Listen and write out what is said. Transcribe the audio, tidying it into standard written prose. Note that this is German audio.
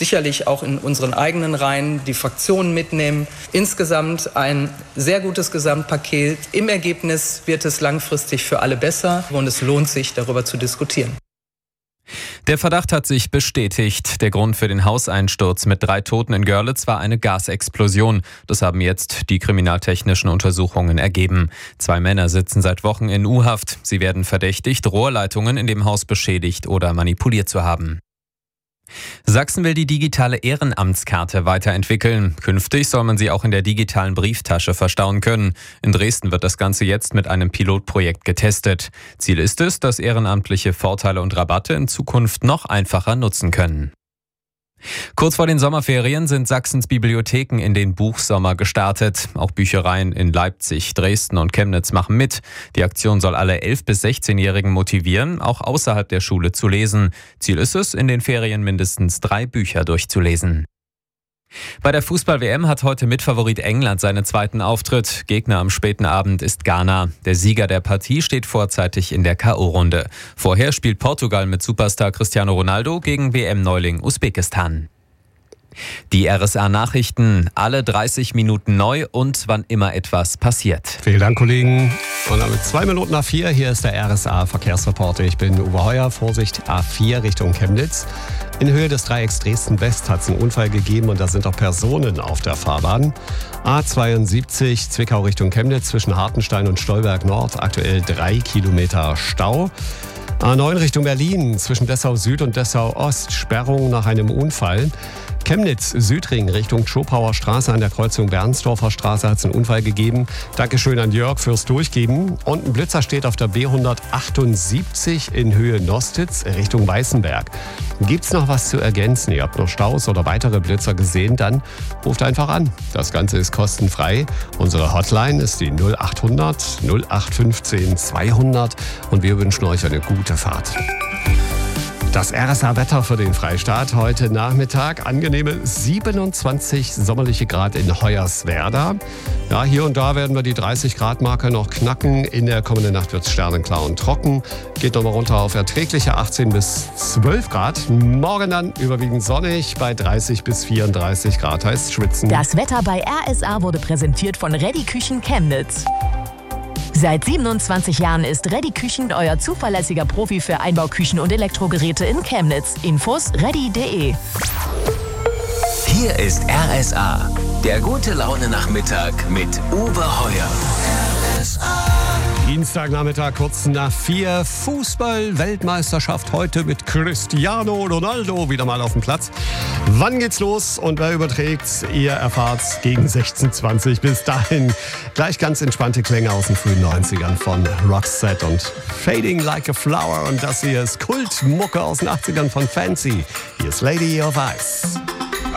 sicherlich auch in unseren eigenen Reihen die Fraktionen mitnehmen. Insgesamt ein sehr gutes Gesamtpaket. Im Ergebnis wird es langfristig für alle besser und es lohnt sich, darüber zu diskutieren. Der Verdacht hat sich bestätigt. Der Grund für den Hauseinsturz mit 3 Toten in Görlitz war eine Gasexplosion. Das haben jetzt die kriminaltechnischen Untersuchungen ergeben. 2 Männer sitzen seit Wochen in U-Haft. Sie werden verdächtigt, Rohrleitungen in dem Haus beschädigt oder manipuliert zu haben. Sachsen will die digitale Ehrenamtskarte weiterentwickeln. Künftig soll man sie auch in der digitalen Brieftasche verstauen können. In Dresden wird das Ganze jetzt mit einem Pilotprojekt getestet. Ziel ist es, dass Ehrenamtliche Vorteile und Rabatte in Zukunft noch einfacher nutzen können. Kurz vor den Sommerferien sind Sachsens Bibliotheken in den Buchsommer gestartet. Auch Büchereien in Leipzig, Dresden und Chemnitz machen mit. Die Aktion soll alle 11- bis 16-Jährigen motivieren, auch außerhalb der Schule zu lesen. Ziel ist es, in den Ferien mindestens 3 Bücher durchzulesen. Bei der Fußball-WM hat heute Mitfavorit England seinen zweiten Auftritt. Gegner am späten Abend ist Ghana. Der Sieger der Partie steht vorzeitig in der K.O.-Runde. Vorher spielt Portugal mit Superstar Cristiano Ronaldo gegen WM-Neuling Usbekistan. Die RSA-Nachrichten, alle 30 Minuten neu und wann immer etwas passiert. Vielen Dank, Kollegen. Und damit 4:02, hier ist der RSA-Verkehrsreporter. Ich bin Uwe Heuer. Vorsicht, A4 Richtung Chemnitz. In Höhe des Dreiecks Dresden-West hat es einen Unfall gegeben und da sind auch Personen auf der Fahrbahn. A72 Zwickau Richtung Chemnitz zwischen Hartenstein und Stolberg Nord. Aktuell 3 Kilometer Stau. A9 Richtung Berlin zwischen Dessau Süd und Dessau Ost. Sperrung nach einem Unfall. Chemnitz Südring Richtung Schopauer Straße an der Kreuzung Bernsdorfer Straße hat es einen Unfall gegeben. Dankeschön an Jörg fürs Durchgeben. Und ein Blitzer steht auf der B178 in Höhe Nostitz Richtung Weißenberg. Gibt's noch was zu ergänzen? Ihr habt noch Staus oder weitere Blitzer gesehen? Dann ruft einfach an. Das Ganze ist kostenfrei. Unsere Hotline ist die 0800 0815 200 und wir wünschen euch eine gute Fahrt. Das RSA-Wetter für den Freistaat heute Nachmittag. Angenehme 27 sommerliche Grad in Hoyerswerda. Ja, hier und da werden wir die 30-Grad-Marke noch knacken. In der kommenden Nacht wird es sternenklar und trocken. Geht nochmal runter auf erträgliche 18 bis 12 Grad. Morgen dann überwiegend sonnig bei 30 bis 34 Grad heißt schwitzen. Das Wetter bei RSA wurde präsentiert von Reddy Küchen Chemnitz. Seit 27 Jahren ist Reddy Küchen euer zuverlässiger Profi für Einbauküchen und Elektrogeräte in Chemnitz. Infos reddy.de. Hier ist RSA, der gute Laune-Nachmittag mit Uwe Heuer. Dienstagnachmittag, kurz nach 4. Fußball-Weltmeisterschaft heute mit Cristiano Ronaldo wieder mal auf dem Platz. Wann geht's los und wer überträgt's? Ihr erfahrt's gegen 16:20. Bis dahin gleich ganz entspannte Klänge aus den frühen 90ern von Roxette und Fading Like a Flower. Und das hier ist Kultmucke aus den 80ern von Fancy. Hier ist Lady of Ice.